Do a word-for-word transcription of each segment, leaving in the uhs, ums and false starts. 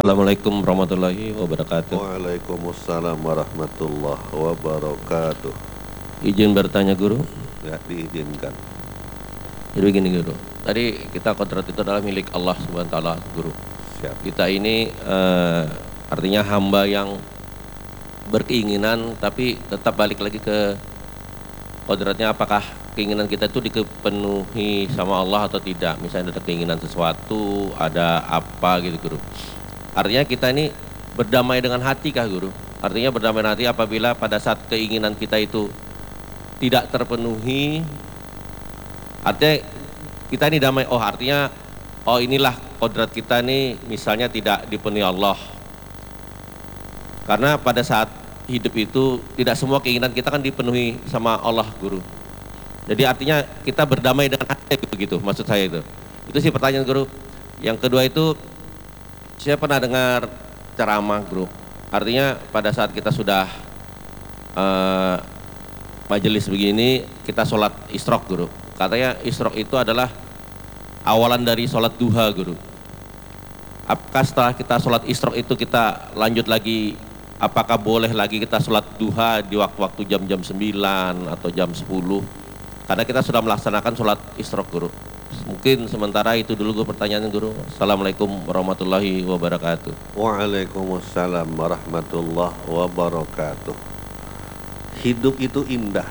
Assalamualaikum warahmatullahi wabarakatuh. Waalaikumsalam warahmatullahi wabarakatuh. Izin bertanya guru. Ya, diizinkan. Jadi begini guru. Tadi kita kodrat itu adalah milik Allah subhanahu wa taala guru. Siap. Kita ini eh, artinya hamba yang berkeinginan tapi tetap balik lagi ke kodratnya, apakah keinginan kita itu dipenuhi sama Allah atau tidak. Misalnya ada keinginan sesuatu, ada apa gitu guru. Artinya kita ini berdamai dengan hati kah guru? Artinya berdamai dengan hati apabila pada saat keinginan kita itu tidak terpenuhi, artinya kita ini damai. Oh artinya, oh inilah kodrat kita nih misalnya tidak dipenuhi Allah. Karena pada saat hidup itu tidak semua keinginan kita kan dipenuhi sama Allah guru. Jadi artinya kita berdamai dengan hati begitu maksud saya itu. Itu sih pertanyaan guru. Yang kedua itu, saya pernah dengar ceramah guru. Artinya pada saat kita sudah uh, majelis begini, kita sholat isyraq guru. Katanya isyraq itu adalah awalan dari sholat duha guru. Apakah setelah kita sholat isyraq itu kita lanjut lagi, apakah boleh lagi kita sholat duha di waktu-waktu jam-jam sembilan atau jam sepuluh? Karena kita sudah melaksanakan sholat isyraq guru. Mungkin sementara itu dulu guru pertanyaan guru. Assalamualaikum warahmatullahi wabarakatuh. Waalaikumsalam warahmatullahi wabarakatuh. Hidup itu indah.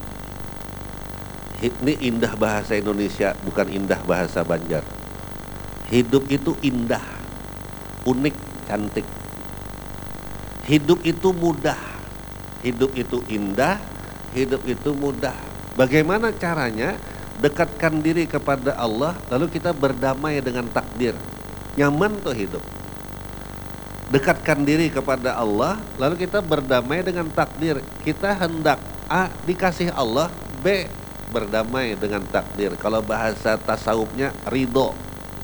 Ini indah bahasa Indonesia, bukan indah bahasa Banjar. Hidup itu indah, unik, cantik. Hidup itu mudah. Hidup itu indah, hidup itu mudah. Bagaimana caranya? Dekatkan diri kepada Allah, lalu kita berdamai dengan takdir. Nyaman tuh hidup. Dekatkan diri kepada Allah, lalu kita berdamai dengan takdir. Kita hendak A, dikasih Allah, B, berdamai dengan takdir. Kalau bahasa tasawufnya ridho.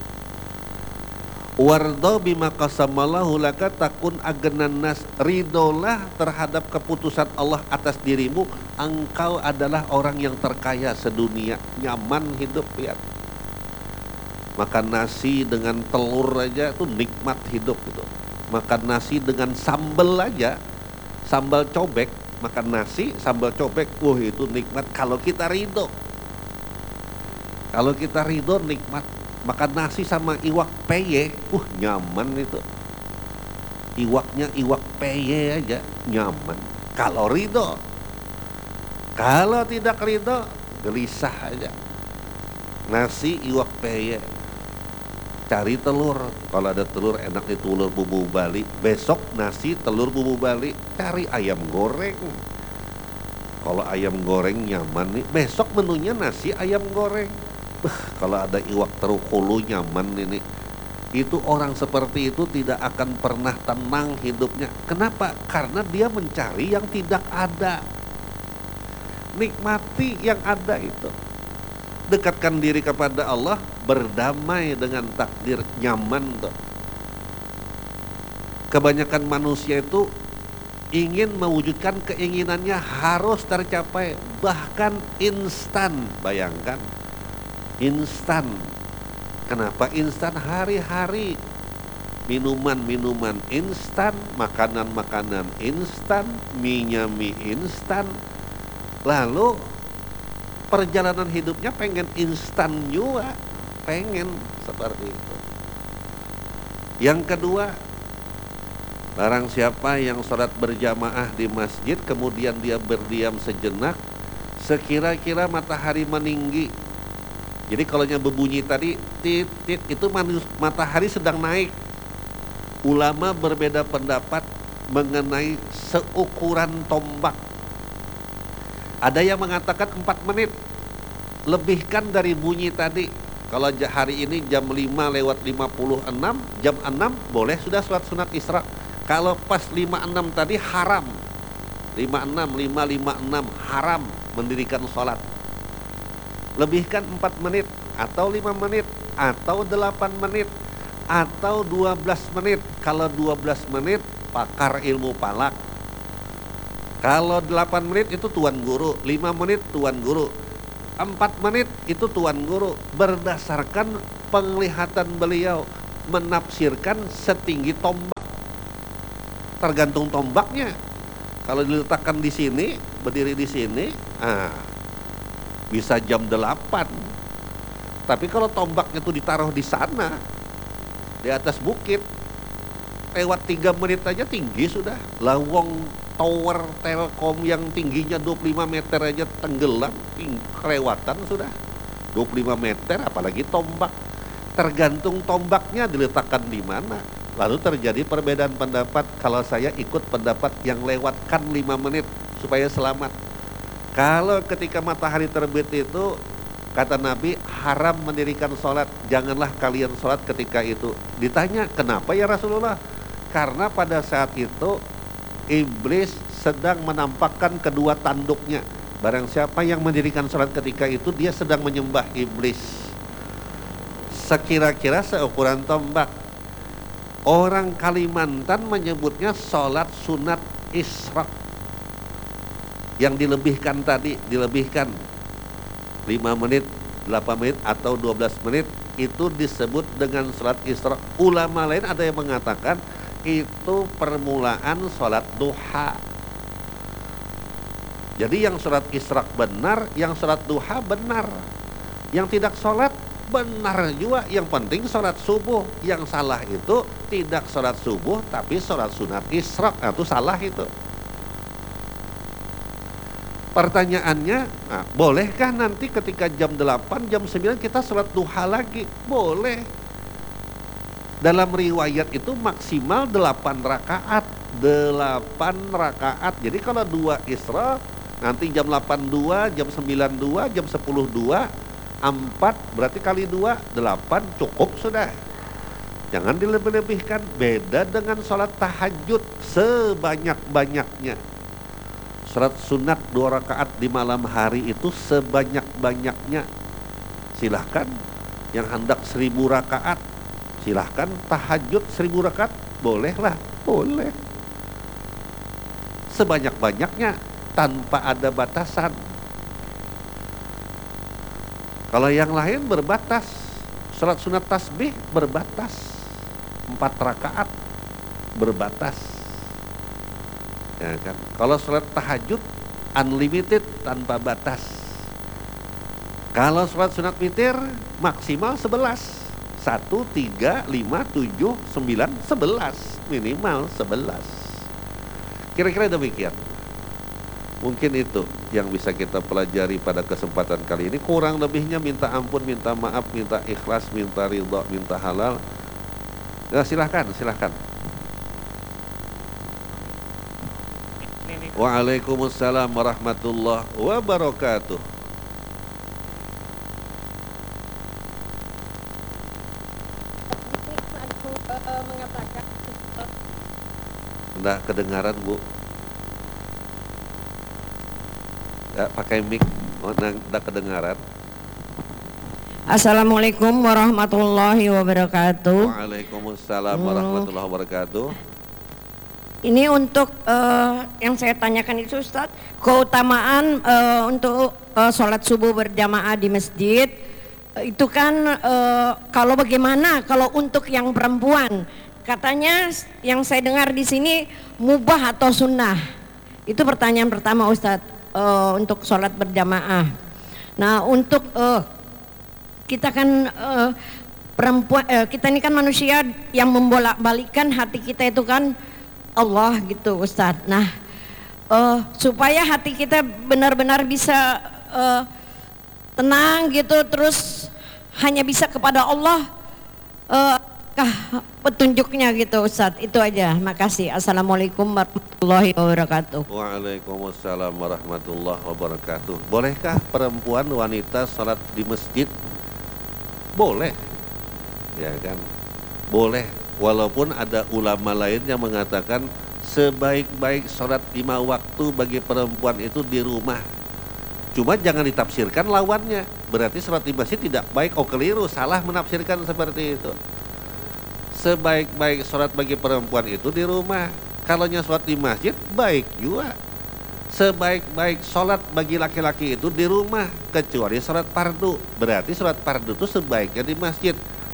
Wardo bima qasamallahu laka takun agenan nas. Ridolah terhadap keputusan Allah atas dirimu, engkau adalah orang yang terkaya sedunia. Nyaman hidup, lihat. Makan nasi dengan telur aja itu nikmat hidup itu. Makan nasi dengan sambal aja, sambal cobek, makan nasi sambal cobek, wah itu nikmat kalau kita ridho. Kalau kita ridho nikmat. Makan nasi sama iwak peye, uh nyaman itu. Iwaknya iwak peye aja, nyaman. Kalau ridho. Kalau tidak ridho, gelisah aja. Nasi iwak peye. Cari telur, kalau ada telur enak di telur bumbu Bali. Besok nasi telur bumbu Bali. Cari ayam goreng. Kalau ayam goreng nyaman nih, besok menunya nasi ayam goreng. Kalau ada iwak terukulu nyaman ini. Itu orang seperti itu tidak akan pernah tenang hidupnya. Kenapa? Karena dia mencari yang tidak ada. Nikmati yang ada itu. Dekatkan diri kepada Allah, berdamai dengan takdir, nyaman tuh. Kebanyakan manusia itu ingin mewujudkan keinginannya harus tercapai, bahkan instan. Bayangkan, instan. Kenapa instan? Hari-hari minuman-minuman instan, makanan-makanan instan, mie-nya mie instan. Lalu perjalanan hidupnya pengen instan juga, pengen seperti itu. Yang kedua, barang siapa yang sholat berjamaah di masjid kemudian dia berdiam sejenak, sekira-kira matahari meninggi. Jadi kalau yang berbunyi tadi tit, tit, itu matahari sedang naik. Ulama berbeda pendapat mengenai seukuran tombak. Ada yang mengatakan empat menit. Lebihkan dari bunyi tadi. Kalau hari ini jam lima lewat lima puluh enam, jam enam boleh sudah sholat sunat isra. Kalau pas lima enam tadi haram. lima enam, lima lima enam haram mendirikan sholat. Lebihkan empat menit atau lima menit atau delapan menit atau dua belas menit. Kalau dua belas menit pakar ilmu falak. Kalau delapan menit itu tuan guru, lima menit tuan guru, empat menit itu tuan guru. Berdasarkan penglihatan beliau, menafsirkan setinggi tombak. Tergantung tombaknya. Kalau diletakkan di sini, berdiri di sini, ah, bisa jam delapan. Tapi kalau tombaknya itu ditaruh di sana, di atas bukit, lewat tiga menit aja tinggi sudah. Lawong tower Telkom yang tingginya dua puluh lima meter aja tenggelam, kelewatan sudah. dua puluh lima meter, apalagi tombak. Tergantung tombaknya diletakkan di mana. Lalu terjadi perbedaan pendapat. Kalau saya ikut pendapat yang lewatkan lima menit supaya selamat. Kalau ketika matahari terbit itu, kata Nabi, haram mendirikan sholat. Janganlah kalian sholat ketika itu. Ditanya, kenapa ya Rasulullah? Karena pada saat itu iblis sedang menampakkan kedua tanduknya. Barang siapa yang mendirikan sholat ketika itu, dia sedang menyembah iblis. Sekira-kira seukuran tombak. Orang Kalimantan menyebutnya sholat sunat isyraq. Yang dilebihkan tadi, dilebihkan lima menit, delapan menit atau dua belas menit, itu disebut dengan sholat isyraq. Ulama lain ada yang mengatakan itu permulaan sholat duha. Jadi yang sholat isyraq benar, yang sholat duha benar. Yang tidak sholat benar juga, yang penting sholat subuh. Yang salah itu tidak sholat subuh tapi sholat sunat isyraq, nah, itu salah itu. Pertanyaannya, nah, bolehkah nanti ketika jam delapan, jam sembilan kita sholat duha lagi? Boleh. Dalam riwayat itu maksimal delapan rakaat. delapan rakaat. Jadi kalau dua isra, nanti jam delapan dua, jam sembilan dua, jam sepuluh dua, empat, berarti kali dua, delapan, cukup sudah. Jangan dilebih-lebihkan. Beda dengan sholat tahajud sebanyak-banyaknya. Sholat sunat dua rakaat di malam hari itu sebanyak-banyaknya. Silahkan yang hendak seribu rakaat, silahkan tahajud seribu rakaat, bolehlah, boleh. Sebanyak-banyaknya tanpa ada batasan. Kalau yang lain berbatas, sholat sunat tasbih berbatas, empat rakaat berbatas. Ya kan? Kalau sholat tahajud unlimited tanpa batas. Kalau sholat sunat witir maksimal sebelas. Satu, tiga, lima, tujuh, sembilan, sebelas. Minimal sebelas. Kira-kira demikian. Mungkin itu yang bisa kita pelajari pada kesempatan kali ini. Kurang lebihnya minta ampun, minta maaf, minta ikhlas, minta ridha, minta halal. Ya, silahkan, silahkan. Waalaikumsalam warahmatullahi wabarakatuh. Enggak kedengaran, Bu. Ya, pakai mic, oh, enggak kedengaran. Assalamualaikum warahmatullahi wabarakatuh. Waalaikumsalam warahmatullahi wabarakatuh. Ini untuk uh, yang saya tanyakan itu Ustadz, keutamaan uh, untuk uh, sholat subuh berjamaah di masjid. Uh, itu kan uh, kalau bagaimana kalau untuk yang perempuan, katanya yang saya dengar di sini mubah atau sunnah. Itu pertanyaan pertama Ustadz, uh, untuk sholat berjamaah. Nah untuk uh, kita kan uh, perempuan, uh, kita ini kan manusia yang membolak-balikan hati kita itu kan Allah gitu Ustadz. Nah uh, supaya hati kita benar-benar bisa uh, tenang gitu, terus hanya bisa kepada Allah, uh, kah petunjuknya gitu Ustadz. Itu aja, makasih. Assalamualaikum warahmatullahi wabarakatuh. Waalaikumsalam warahmatullahi wabarakatuh. Bolehkah perempuan wanita sholat di masjid? Boleh, ya kan, boleh. Walaupun ada ulama lain yang mengatakan sebaik-baik sholat lima waktu bagi perempuan itu di rumah. Cuma jangan ditafsirkan lawannya, berarti sholat di masjid tidak baik. Oh keliru, salah menafsirkan seperti itu. Sebaik-baik sholat bagi perempuan itu di rumah. Kalaunya sholat di masjid baik juga. Sebaik-baik sholat bagi laki-laki itu di rumah, kecuali sholat fardu. Berarti sholat fardu itu sebaiknya di masjid.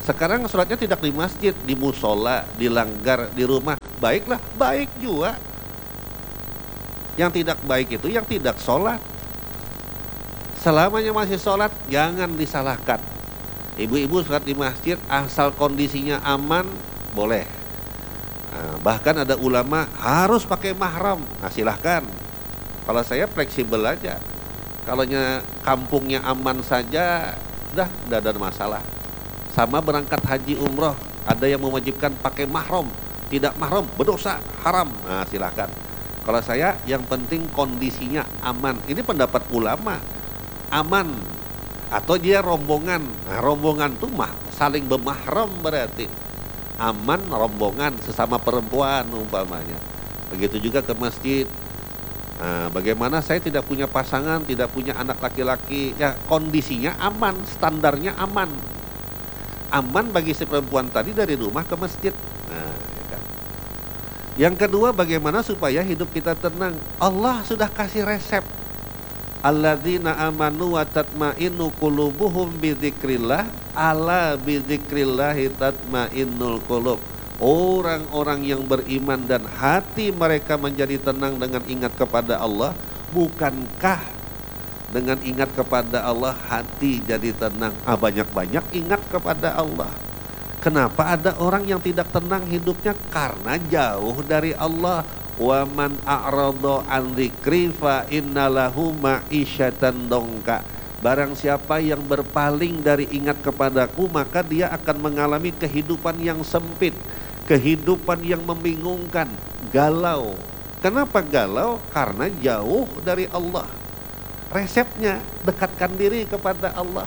Sekarang sholatnya tidak di masjid, di musola, di langgar, di rumah. Baiklah, baik juga. Yang tidak baik itu yang tidak sholat. Selamanya masih sholat, jangan disalahkan. Ibu-ibu sholat di masjid asal kondisinya aman, boleh. Nah, bahkan ada ulama harus pakai mahram. Nah, silahkan. Kalau saya fleksibel aja. Kalau kampungnya aman saja, dah tidak ada masalah. Sama berangkat haji umroh, ada yang mewajibkan pakai mahram, tidak mahram berdosa, haram. Nah, silahkan. Kalau saya yang penting kondisinya aman. Ini pendapat ulama. Aman atau dia rombongan. Nah, rombongan tuh mah saling bermahram berarti aman, rombongan sesama perempuan umpamanya. Begitu juga ke masjid. Nah, bagaimana saya tidak punya pasangan, tidak punya anak laki-laki, ya kondisinya aman, standarnya aman. Aman bagi si perempuan tadi dari rumah ke masjid. Nah, ya kan. Yang kedua, bagaimana supaya hidup kita tenang? Allah sudah kasih resep. Alladzina amanu wa tatma'innu qulubuhum bidzikrillah, ala bidzikrillahi tatma'innul qulub. Orang-orang yang beriman dan hati mereka menjadi tenang dengan ingat kepada Allah. Bukankah dengan ingat kepada Allah hati jadi tenang? Ah, banyak-banyak ingat kepada Allah. Kenapa ada orang yang tidak tenang hidupnya? Karena jauh dari Allah. Wa man a'rada an dzikri fa innalahu ma'isyatan dongka. Barang siapa yang berpaling dari ingat kepadaku, maka dia akan mengalami kehidupan yang sempit, kehidupan yang membingungkan, galau. Kenapa galau? Karena jauh dari Allah. Resepnya, dekatkan diri kepada Allah.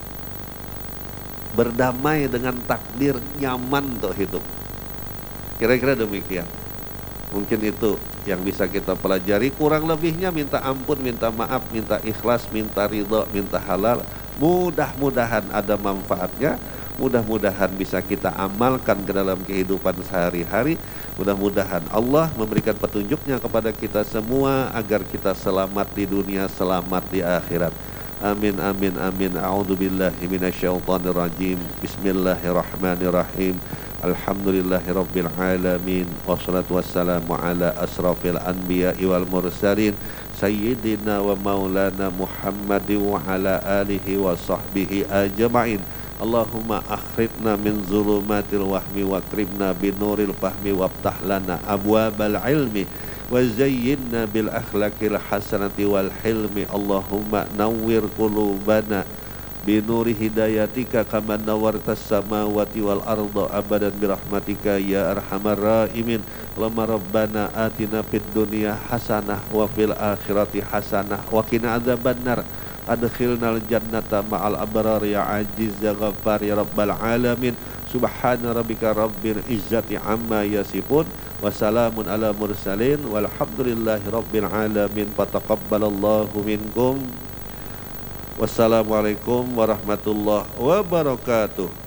Berdamai dengan takdir, nyaman untuk hidup. Kira-kira demikian. Mungkin itu yang bisa kita pelajari. Kurang lebihnya minta ampun, minta maaf, minta ikhlas, minta ridho, minta halal. Mudah-mudahan ada manfaatnya. Mudah-mudahan bisa kita amalkan ke dalam kehidupan sehari-hari. Mudah-mudahan Allah memberikan petunjuknya kepada kita semua agar kita selamat di dunia, selamat di akhirat. Amin, amin, amin. A'udzubillahi minasyaitonirrajim. Bismillahirrahmanirrahim. Alhamdulillahi rabbil alamin. Wassalatu wassalamu ala asrafil anbiya'i wal mursalin Sayyidina wa maulana Muhammadin wa ala alihi wa sahbihi ajma'in. Allahumma akhrijna min zulumatil wahmi wa akrimna binuril fahmi waftah lana abwabal ilmi wa zayyinna bil akhlaqil hasanati wal hilmi. Allahumma nawwir qulubana binuri hidayatika kama nawartas samawati wal arda abadan birahmatika ya arhamar rahimin. Allahumma rabbana atina fid dunya hasanah wa fil akhirati hasanah wa qina adzabannar. Adkhilnal jannata ma'al abrar ya aziz ya ghaffar ya rabbal alamin. Subhana rabbika rabbil izzati amma yasifun wa salamun ala mursalin walhamdulillahi rabbil alamin. Fataqabbalallahu minkum. Wassalamualaikum warahmatullahi wabarakatuh.